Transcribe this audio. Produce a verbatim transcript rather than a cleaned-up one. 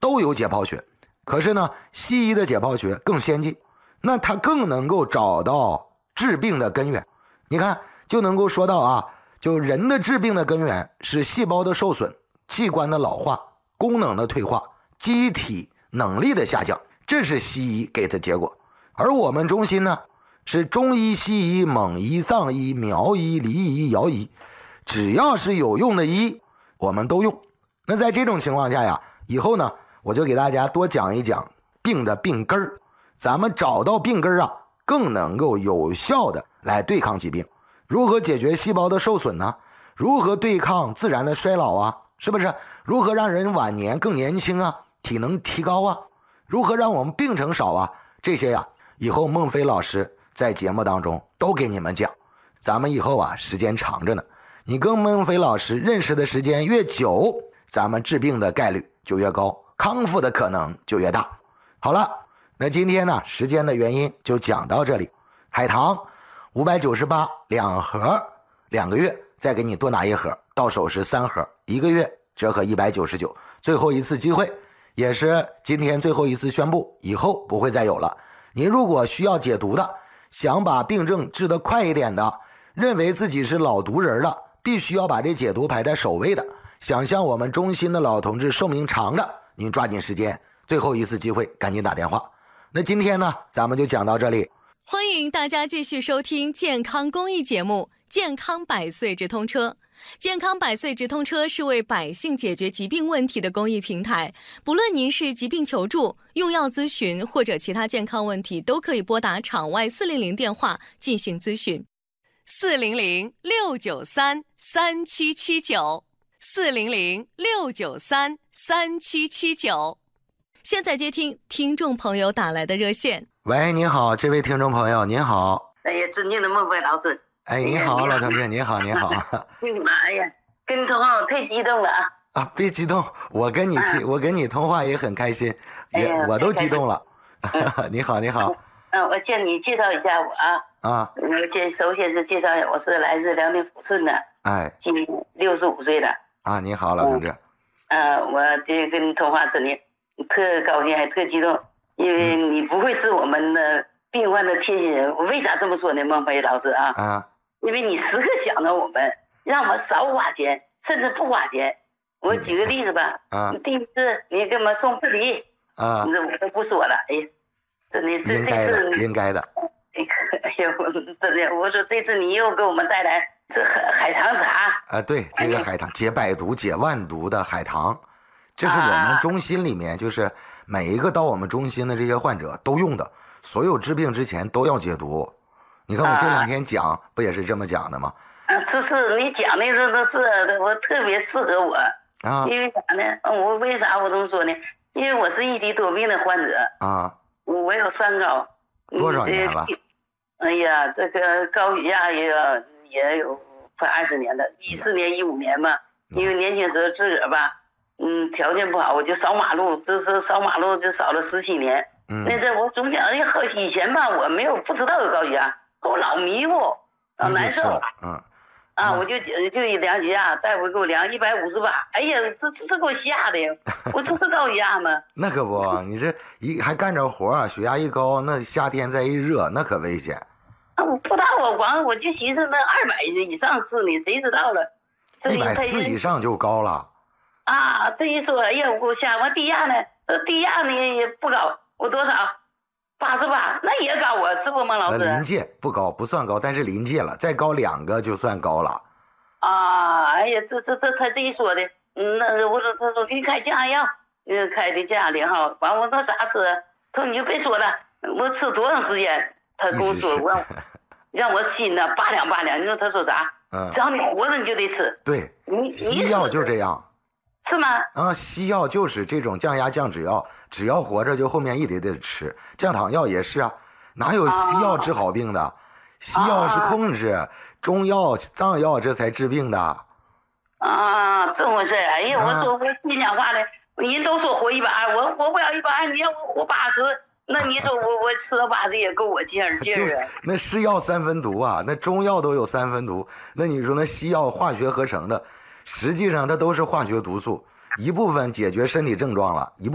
都有解剖学，可是呢，西医的解剖学更先进，那它更能够找到治病的根源。你看，就能够说到啊，就人的治病的根源是细胞的受损、器官的老化、功能的退化、机体能力的下降，这是西医给的结果。而我们中心呢，是中医、西医、蒙医、藏医、苗医、黎医、瑶医，只要是有用的医，我们都用。那在这种情况下呀，以后呢，我就给大家多讲一讲病的病根儿，咱们找到病根儿啊，更能够有效的来对抗疾病。如何解决细胞的受损呢？如何对抗自然的衰老啊？是不是？如何让人晚年更年轻啊？体能提高啊？如何让我们病程少啊？这些呀，以后孟非老师在节目当中都给你们讲。咱们以后啊，时间长着呢，你跟孟非老师认识的时间越久，咱们治病的概率就越高，康复的可能就越大。好了，那今天呢，时间的原因就讲到这里。海棠五百九十八两盒，两个月再给你多拿一盒，到手是三盒，一个月折合一百九十九。最后一次机会，也是今天最后一次宣布，以后不会再有了。您如果需要解毒的，想把病症治得快一点的，认为自己是老毒人的，必须要把这解毒排在首位的，想向我们中心的老同志寿命长的，您抓紧时间，最后一次机会赶紧打电话。那今天呢，咱们就讲到这里。 欢迎大家继续收听健康公益节目《健康百岁直通车》。健康百岁直通车是为百姓解决疾病问题的公益平台，不论您是疾病求助、用药咨询或者其他健康问题，都可以拨打场外四零零电话进行咨询。四零零六九三三七七九，四零零六九三三七七九。现在接听听众朋友打来的热线。 喂，您好，这位听众朋友，您好。 哎呀，尊敬的孟非老师。 哎，你好，哎、老同志，你好，你好。 哎呀，跟你通话我太激动了啊！ 啊，别激动，我跟你听、啊，我跟你通话也很开心，也、哎、我都激动了。你好，你好。 嗯、啊，我向你介绍一下我啊。 啊。 我介首先是介绍一下，我是来自辽宁抚顺的。 哎。 今年六十五岁了。 啊，你好，老同志。 嗯、呃，我这跟你通话真的特高兴，还特激动。因为你不会是我们的病患的贴心人，我为啥这么说呢？孟非老师啊， 啊， 因为你时刻想着我们，让我们少花钱，甚至不花钱。我举个例子吧， 啊， 第一次你给我们送凤梨， 啊， 这我都不说了，哎呀，真的这这次应该的， 哎呀，真的，我说这次你又给我们带来这海海棠茶啊，对，这个海棠解百毒解万毒的海棠，这是我们中心里面就是每一个到我们中心的这些患者都用的，所有治病之前都要解毒。你看我这两天讲、啊、不也是这么讲的吗？ 啊，是是，你讲的这都是我特别适合我啊，因为啥呢？我为啥我这么说呢？因为我是异地多病的患者啊， 我有三高， 多少年了？ 哎呀，这个高血压也有也有快二十年了，一四年一五年嘛，因为年轻时候自个儿吧。嗯，条件不好，我就扫马路，这是扫马路就扫了十七年。嗯，那阵我总想，哎，好以前吧，我没有不知道有高血压，我老迷糊，老难受。 嗯， 啊，我就就一量血压，大夫给我量一百五十八，哎呀，这这这给我吓的，我这是高血压吗？ 那可不，你这一还干着活，血压一高，那夏天再一热，那可危险。 啊，我不知道啊，光我就寻思那二百以上是呢，谁知道了？ 一百四以上就高了。 啊，这一说，哎呀，我想我低压呢，呃，低压呢也不高，我多少？八十八，那也高啊，是不孟老师？ 临界不高，不算高，但是临界了，再高两个就算高了。 啊，哎呀，这这这他这一说的，嗯，那我说他说给你开降压药，呃，开的降压零号，完我那咋吃？他说你就别说了，我吃多长时间？他跟我说我让我心呢拔凉拔凉，你说他说啥？嗯，只要你活着你就得吃。 对，你西药就这样。 是吗？ 啊，西药就是这种降压降脂药，只要活着就后面一得得吃。降糖药也是啊，哪有西药治好病的？啊、西药是控制，啊、中药、藏药这才治病的。 啊，这么回事？哎呀，啊、我说我心讲话的，人都说活一百二，我活不了一百二，你要我活八十，那你说我我吃到八十也够我劲儿劲儿啊。 那是药三分毒啊，那中药都有三分毒，那你说那西药化学合成的？实际上它都是化学毒素，一部分解决身体症状了，一部分